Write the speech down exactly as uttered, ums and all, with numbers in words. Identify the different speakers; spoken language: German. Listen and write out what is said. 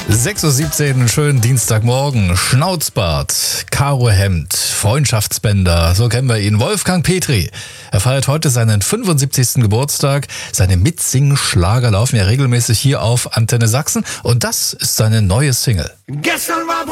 Speaker 1: sechs Uhr siebzehn, schönen Dienstagmorgen. Schnauzbart, Karohemd, Freundschaftsbänder, so kennen wir ihn. Wolfgang Petri. Er feiert heute seinen fünfundsiebzigsten Geburtstag. Seine Mitsing-Schlager laufen ja regelmäßig hier auf Antenne Sachsen. Und das ist seine neue Single.
Speaker 2: Gestern war